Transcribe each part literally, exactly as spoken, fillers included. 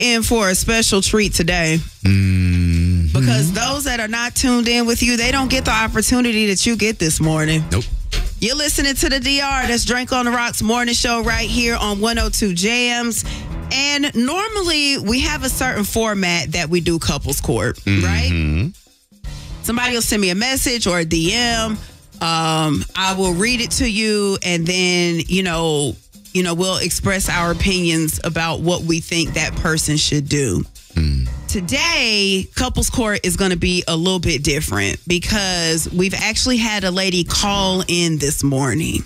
in for a special treat today. Mm-hmm. Because those that are not tuned in with you, they don't get the opportunity that you get this morning. Nope. You're listening to the D R. That's Drink on the Rocks morning show right here on one oh two Jams. And normally we have a certain format that we do couples court, Mm-hmm. right? Somebody will send me a message or a D M. Um, I will read it to you, and then, you know, you know, we'll express our opinions about what we think that person should do. Mm. Today, couples court is going to be a little bit different because we've actually had a lady call in this morning.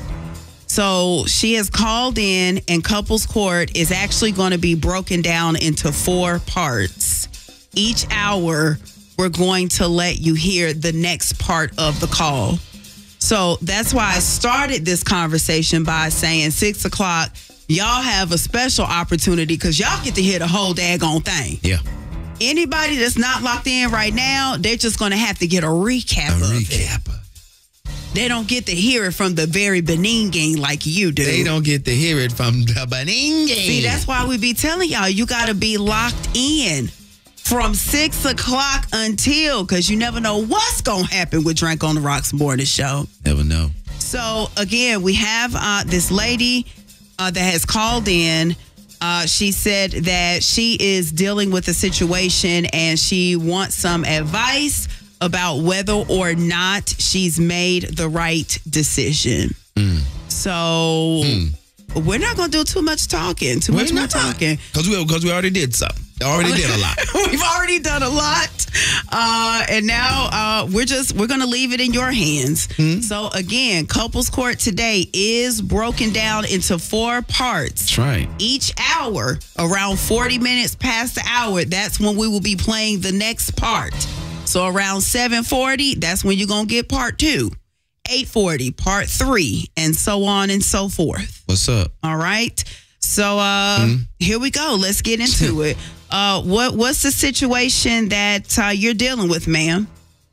So she has called in, and couples court is actually going to be broken down into four parts. Each hour, we're going to let you hear the next part of the call. So that's why I started this conversation by saying six o'clock, y'all have a special opportunity because y'all get to hear the whole daggone thing. Yeah. Anybody that's not locked in right now, they're just going to have to get a recap A of recap. it. They don't get to hear it from the very Benin game like you do. They don't get to hear it from the Benin game. See, that's why we be telling y'all, you got to be locked in from six o'clock until, because you never know what's going to happen with Drink on the Rocks morning show. Never know. So, again, we have uh, this lady uh, that has called in. Uh, she said that she is dealing with a situation and she wants some advice about whether or not she's made the right decision. Mm. So mm. we're not going to do too much talking, too we're much more not, talking. Because we, cause we already did something. Already did a lot. We've already done a lot. Uh, and now uh, we're just, we're going to leave it in your hands. Mm-hmm. So again, couples court today is broken down into four parts. That's right. Each hour, around forty minutes past the hour, that's when we will be playing the next part. So around seven forty, that's when you're going to get part two. eight forty, part three, and so on and so forth. What's up? All right. So uh, mm-hmm. here we go. Let's get into it. Uh, what what's the situation that uh, you're dealing with, ma'am?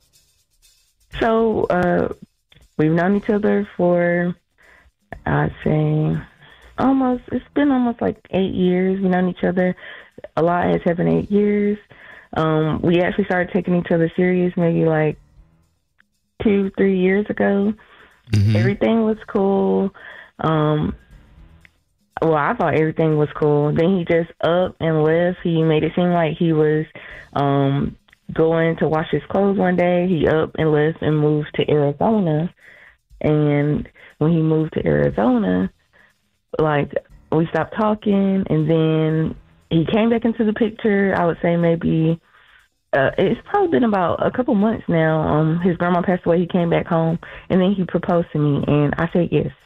So uh, we've known each other for, I'd say, almost. It's been almost like eight years. We've known each other. A lot has happened in eight years. Um, we actually started taking each other serious maybe like two, three years ago. Mm-hmm. Everything was cool. Um, Well, I thought everything was cool. Then he just up and left. He made it seem like he was um, going to wash his clothes one day. He up and left and moved to Arizona. And when he moved to Arizona, like, we stopped talking. And then he came back into the picture, I would say maybe, uh, it's probably been about a couple months now. Um, his grandma passed away. He came back home. And then he proposed to me. And I said yes.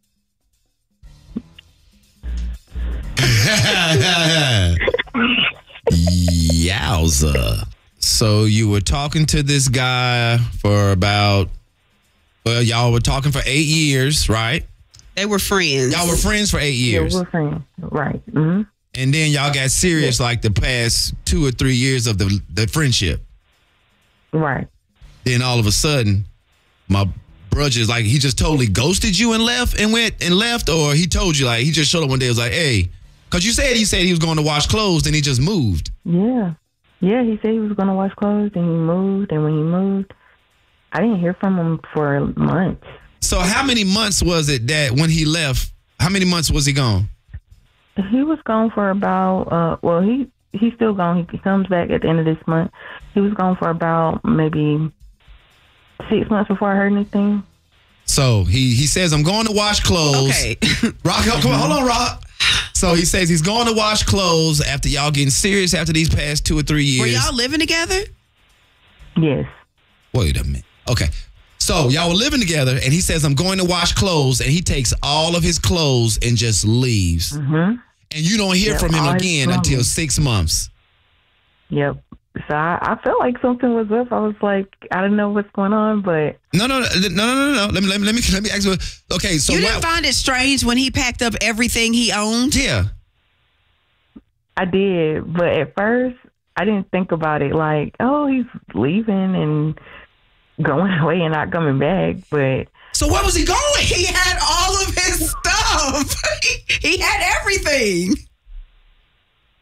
Yowza. So you were talking to this guy for about, well, y'all were talking for eight years, right? They were friends. Y'all were friends for eight years. Yeah, we were friends, right. Mm-hmm. And then y'all got serious yeah. like the past two or three years of the, the friendship. Right. Then all of a sudden, my brother's like, he just totally ghosted you and left and went and left, or he told you, like, he just showed up one day and was like, hey, because you said he said he was going to wash clothes, and he just moved. Yeah. Yeah, he said he was going to wash clothes, and he moved. And when he moved, I didn't hear from him for months. So how many months was it that when he left, how many months was he gone? He was gone for about, uh, well, he he's still gone. He comes back at the end of this month. He was gone for about maybe six months before I heard anything. So he, he says, I'm going to wash clothes. Okay. Rock, come on, hold on, Rock. So he says he's going to wash clothes after y'all getting serious after these past two or three years. Were y'all living together? Yes. Wait a minute. Okay. So y'all were living together, and he says, I'm going to wash clothes, and he takes all of his clothes and just leaves. Mm-hmm. And you don't hear yep, from him again until six months. Yep. So I, I felt like something was up. I was like, I didn't know what's going on, but no, no, no, no, no, no, no. Let me, let me, let me, let me ask you. Okay, so you didn't why, find it strange when he packed up everything he owned? Yeah, I did. But at first, I didn't think about it. Like, oh, he's leaving and going away and not coming back. But so where was he going? He had all of his stuff. he, he had everything.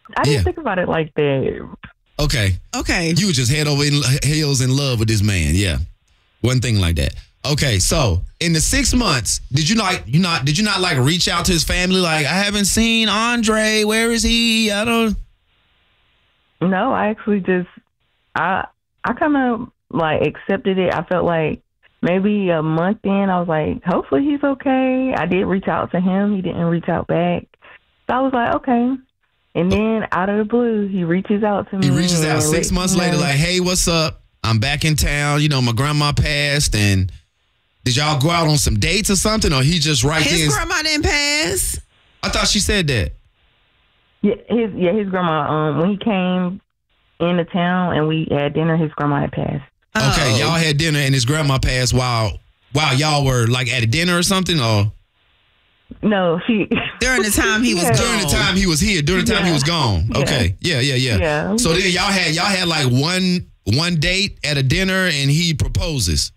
I didn't Yeah. think about it like that. Okay. Okay. You were just head over in, heels in love with this man. Yeah. One thing like that. Okay, so in the six months, did you not you not did you not like reach out to his family? Like, I haven't seen Andre. Where is he? I don't. No, I actually just I I kind of like accepted it. I felt like maybe a month in, I was like, hopefully he's okay. I did reach out to him. He didn't reach out back. So I was like, okay. And then out of the blue, he reaches out to me. He reaches out and six lets months me later, know- like, hey, what's up? I'm back in town. You know, my grandma passed, and did y'all go out on some dates or something, or he just right His there? grandma didn't pass. I thought she said that. Yeah, his yeah, his grandma. Um, when he came into town and we had dinner, his grandma had passed. Okay, Oh. y'all had dinner, and his grandma passed while while y'all were like at a dinner or something, or No, she During the time he was Yeah. gone. during the time he was here, during the time he Yeah. was gone. Yeah. Okay, yeah, yeah, yeah. Yeah. So then y'all had y'all had like one one date at a dinner, and he proposes.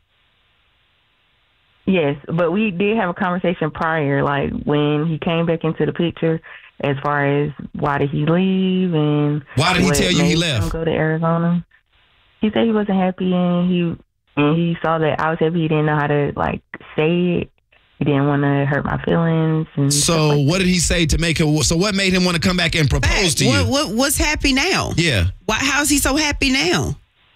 Yes, but we did have a conversation prior, like when he came back into the picture, as far as why did he leave and Why did he what tell you he made left? him go to Arizona. He said he wasn't happy, and he and he saw that I was happy. He didn't know how to like say it. He didn't want to hurt my feelings. And stuff So like what did he say to make him? So what made him want to come back and propose Back. to you? What, what, what's happy now? Yeah. Why, how's he so happy now?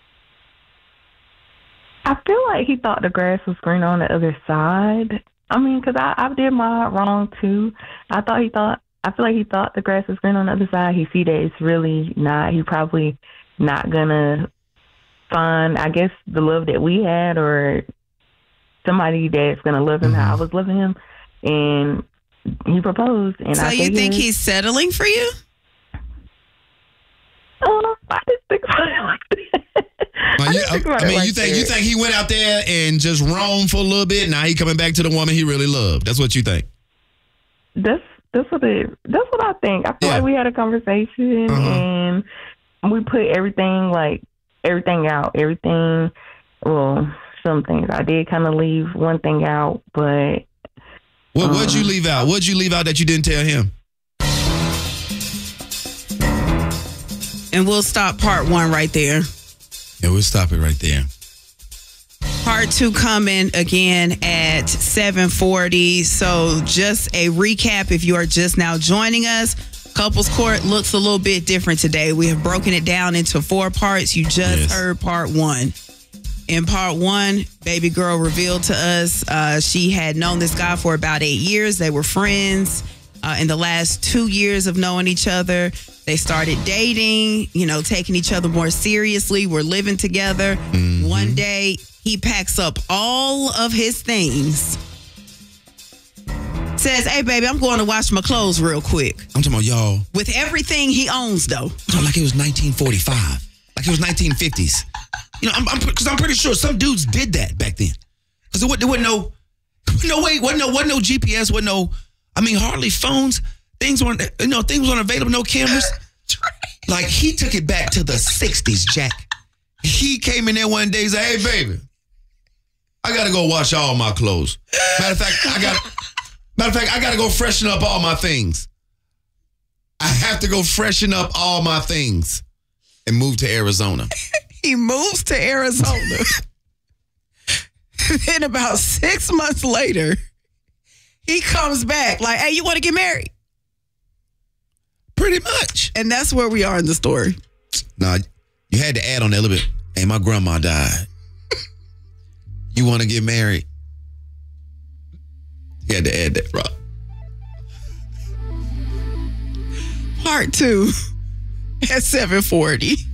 I feel like he thought the grass was greener on the other side. I mean, because I, I did my wrong too. I thought he thought, I feel like he thought the grass was green on the other side. He see that it's really not. He probably not going to find, I guess, the love that we had or somebody that's going to love him how I was loving him. And he proposed. And So I you said think yes. he's settling for you? Oh, I didn't think about it like that. Well, I you- didn't think about I it mean, like you think you that. think he went out there and just roamed for a little bit? Now he coming back to the woman he really loved. That's what you think? That's that's what it. That's what I think. I feel Yeah. like we had a conversation Uh-huh. and we put everything like everything out. Everything. Well, some things I did kind of leave one thing out, but What what'd you Um, leave out? What'd you leave out that you didn't tell him? And we'll stop part one right there. Yeah, we'll stop it right there. Part two coming again at seven forty. So just a recap if you are just now joining us. Couples Court looks a little bit different today. We have broken it down into four parts. You just Yes. heard part one. In part one, baby girl revealed to us uh, she had known this guy for about eight years. They were friends. Uh, in the last two years of knowing each other, they started dating, you know, taking each other more seriously. We're living together. One day, he packs up all of his things. Says, hey, baby, I'm going to wash my clothes real quick. I'm talking about y'all. With everything he owns, though. Like it was nineteen forty-five. Like it was nineteen fifties. You know, I'm I'm because I'm pretty sure some dudes did that back then. Because there, wa- there wasn't no, no way, wasn't no, wasn't no G P S, wasn't no. I mean, hardly phones. Things weren't, you know, things weren't available. No cameras. Like he took it back to the sixties, Jack. He came in there one day and said, "Hey, baby, I gotta go wash all my clothes. Matter of fact, I got. Matter of fact, I gotta go freshen up all my things. I have to go freshen up all my things and move to Arizona." He moves to Arizona. Then about six months later, he comes back like, hey, you want to get married? Pretty much. And that's where we are in the story. Nah, you had to add on that a little bit. Hey, my grandma died. You want to get married? You had to add that, Rob. Part two at seven forty.